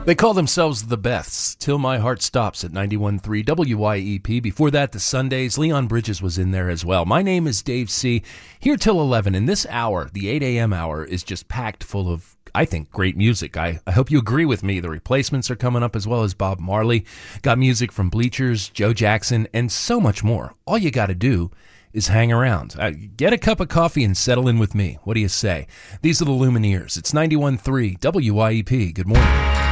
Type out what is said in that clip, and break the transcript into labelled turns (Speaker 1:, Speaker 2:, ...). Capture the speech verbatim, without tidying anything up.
Speaker 1: They call themselves the Beths, Till My Heart Stops at ninety-one point three W Y E P. Before that, the Sundays. Leon Bridges was in there as well. My name is Dave C. Here till eleven. And this hour, the eight a.m. hour, is just packed full of, I think, great music. I, I hope you agree with me. The Replacements are coming up as well as Bob Marley. Got music from Bleachers, Joe Jackson, and so much more. All you got to do is hang around. Uh, get a cup of coffee and settle in with me. What do you say? These are the Lumineers. It's ninety-one point three W Y E P. Good morning.